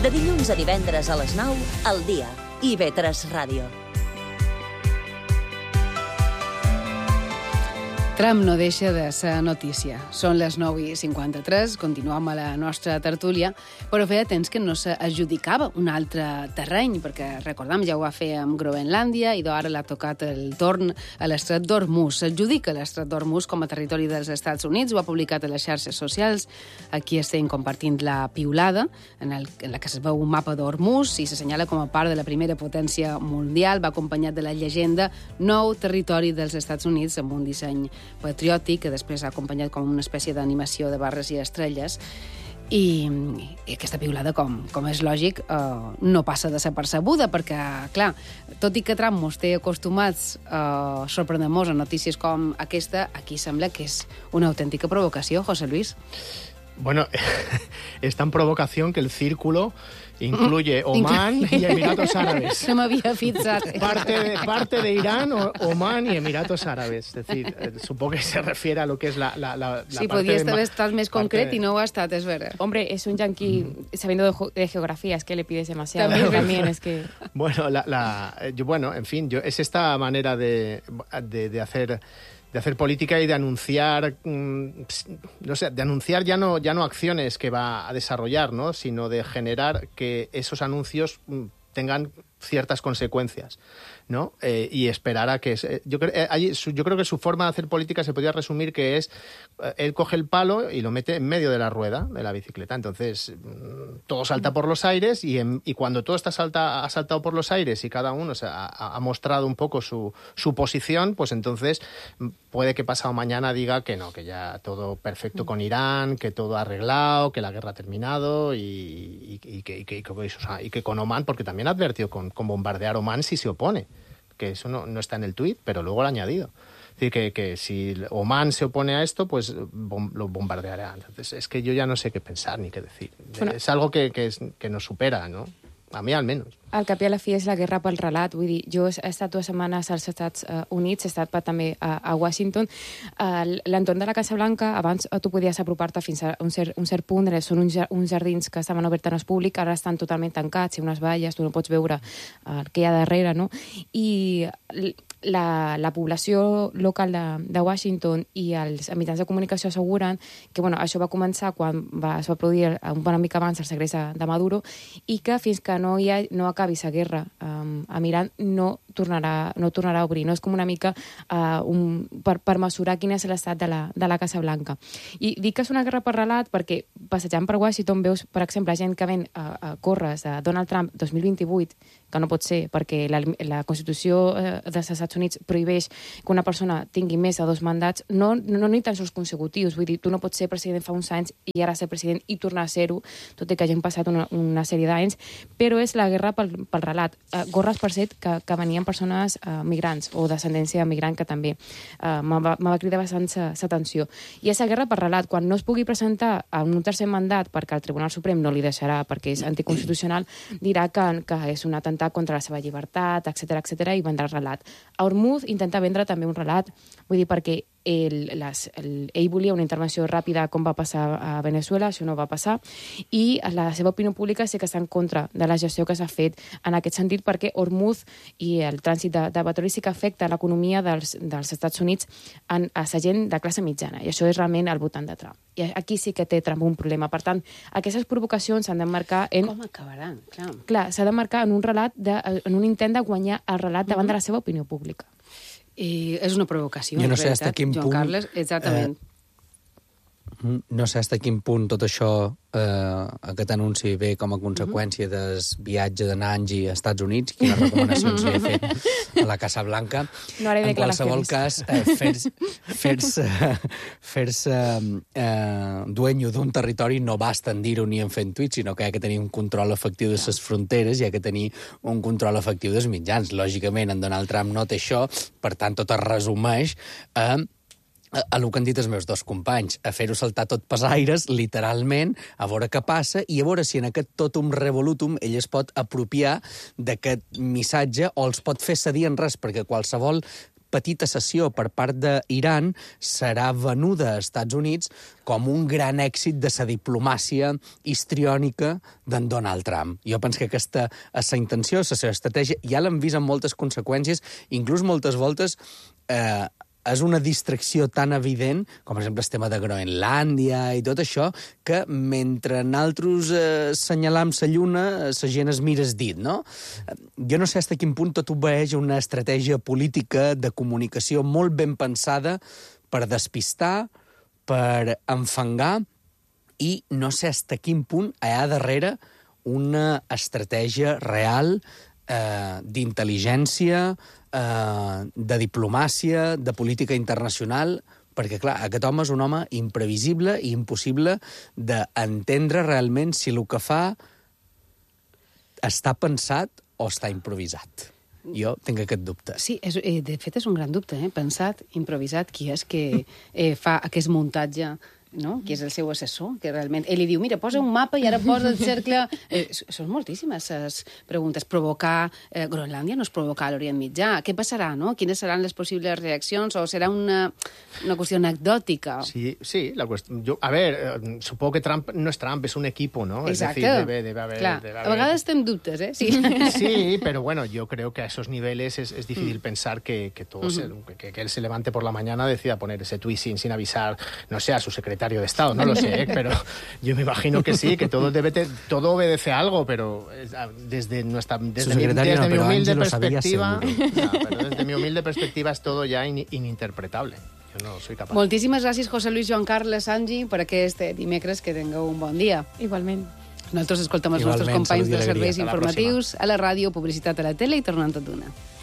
De dilluns a divendres a les 9, al dia. IB3 Ràdio. Trump no deixa de ser notícia. Són les 9:53, continuem a la nostra tertúlia, però feia temps que no s'adjudicava un altre terreny, perquè, recordem, ja ho va fer amb Groenlàndia i ara l'ha tocat el torn a l'estret d'Hormuz. S'adjudica l'estret d'Hormuz com a territori dels Estats Units, ho ha publicat a les xarxes socials. Aquí estem compartint la piulada, en la que es veu un mapa d'Hormuz i s'assenyala com a part de la primera potència mundial, va acompanyat de la llegenda Nou territori dels Estats Units, amb un disseny patriòtic, que després ha acompanyat com una espècie d'animació de barres i estrelles. I aquesta piulada, com és lògic, no passa de ser percebuda, perquè, clar, tot i que Trump mos té acostumats a sorprendre-nos en notícies com aquesta, aquí sembla que és una autèntica provocació, José Luis. Bueno, es tan provocación que el círculo incluye Omán y Emiratos Árabes. No m'havia fixat. Parte de Irán, Omán y Emiratos Árabes. Es decir, supongo que se refiere a lo que es la sí, parte podías haber estado más concreto y no ho ha estat, es verdad. Hombre, es un yanqui sabiendo de geografía, es que le pides demasiado. También es que... Bueno, bueno, en fin, es esta manera de hacer política y de anunciar, no sé, de anunciar ya no acciones que va a desarrollar, ¿no? Sino de generar que esos anuncios tengan ciertas consecuencias, ¿no? Y esperar a que... Yo creo que su forma de hacer política se podría resumir que es, él coge el palo y lo mete en medio de la rueda de la bicicleta. Entonces, todo salta por los aires y cuando todo ha saltado por los aires y cada uno ha mostrado un poco su posición, pues entonces puede que pasado mañana diga que no, que ya todo perfecto con Irán, que todo arreglado, que la guerra ha terminado y que con Omán, porque también ha advertido con bombardear Omán si se opone, que eso no está en el tuit, pero luego lo ha añadido. Es decir, que si Omán se opone a esto, pues lo bombardeará. Entonces, es que yo ya no sé qué pensar ni qué decir. Bueno, es algo que nos supera, ¿no? A mi almenys. Al cap i a la fi és la guerra pel relat. Vull dir, jo he estat 2 setmanes als Estats Units, he estat també a Washington. L'entorn de la Casa Blanca, abans tu podies apropar-te fins a un cert punt, són uns jardins que estaven oberts al públic, ara estan totalment tancats, hi ha unes valles, tu no pots veure el que hi ha darrere, no? I la població local de Washington i els mitjans de comunicació asseguren que això va començar quan es va produir una mica abans el segrest de Maduro i que fins que no acabi la guerra amb Iran no tornarà a obrir. No és com una mica per mesurar quin és l'estat de la Casa Blanca. I dic que és una guerra per relat perquè passejant per Washington veus, per exemple, gent que ven a córrer de Donald Trump 2028, que no pot ser perquè la Constitució dels Estats Units prohibeix que una persona tingui més de 2 mandats, no ni tan sols consecutius. Vull dir, tu no pots ser president fa uns anys i ara ser president i tornar a ser-ho, tot i que hagin passat una sèrie d'anys, però és la guerra pel relat. Gorres, per cert, que venien persones migrants o descendència migrant, que també me va cridar bastant l'atenció. I és la guerra per relat. Quan no es pugui presentar en un tercer mandat perquè el Tribunal Suprem no li deixarà perquè és anticonstitucional, dirà que és un atemptat contra la seva llibertat, etc i vendrà el relat. A Hormuz intenta vendre també un relat, vull dir, perquè ell volia una intervenció ràpida com va passar a Venezuela, això no va passar, i la seva opinió pública sí que està en contra de la gestió que s'ha fet en aquest sentit, perquè Hormuz i el trànsit de petroli sí que afecta l'economia dels Estats Units a la gent de classe mitjana, i això és realment al voltant de Trump. I aquí sí que té Trump un problema. Per tant, aquestes provocacions s'han d'emmarcar en... Com acabaran? Clar, s'ha d'emmarcar en un intent de guanyar el relat davant de la seva opinió pública. I és una provocació, jo no sé fins quin Joan punt, Carles, exactament. No sé fins quin punt tot això, aquest anunci ve com a conseqüència del viatge de Nanji a Estats Units, quines recomanacions li he fet a la Casa Blanca. No haré en qualsevol cas, fer-se dueño d'un territori no basta en dir-ho ni en fent tuits, sinó que hi ha que tenir un control efectiu de les fronteres, hi ha que tenir un control efectiu dels mitjans. Lògicament, en Donald Trump no té això, per tant, tot es resumeix a el que han dit els meus 2 companys, a fer-ho saltar tot pels aires, literalment, a veure què passa, i a veure si en aquest totum revolutum ell es pot apropiar d'aquest missatge o els pot fer cedir en res, perquè qualsevol petita cessió per part d'Iran serà venuda als Estats Units com un gran èxit de la diplomàcia histriònica d'en Donald Trump. Jo penso que aquesta és la intenció, la seva estratègia, ja l'hem vist amb moltes conseqüències, inclús moltes voltes és una distracció tan evident, com per exemple el tema de Groenlàndia i tot això, que mentre nosaltres assenyalam la lluna, la gent es mira el dit, no? Jo no sé fins a quin punt tot obeeix una estratègia política de comunicació molt ben pensada per despistar, per enfangar, i no sé fins a quin punt hi ha darrere una estratègia real d'intel·ligència, de diplomàcia, de política internacional, perquè, clar, aquest home és un home imprevisible i impossible d'entendre realment si el que fa està pensat o està improvisat. Jo tinc aquest dubte. Sí, de fet és un gran dubte, pensat, improvisat, qui és que fa aquest muntatge, no? Qui és el seu assessor, que realment... Ell li diu, mira, posa un mapa i ara posa el cercle... Són moltíssimes les preguntes. Provocar... Groenlàndia no es provocar a l'Orient Mitjà. Què passarà, no? Quines seran les possibles reaccions? O serà una qüestió anecdòtica? Sí, la cuestión... a ver, supongo que Trump no es Trump, es un equipo, ¿no? Exacte. Es decir, debe haber... Clar, a vegades tenim dubtes, ¿eh? Sí. Sí, pero bueno, yo creo que a esos niveles es difícil pensar que que él se levante por la mañana, decida poner ese tuit sin avisar, no sé, a su secretario de Estado, no lo sé, pero yo me imagino que sí, que todo obedece a algo, pero desde mi humilde perspectiva, desde mi humilde perspectiva es todo ya ininterpretable. Yo no soy capaz. Moltíssimes gràcies, José Luis Joan Carles Sangi, per aquest dimecres, que tingueu un bon dia. Igualment. Nosaltres escoltem els nostres companys de serveis informatius a la ràdio, publicitat a la tele i tornant a Duna.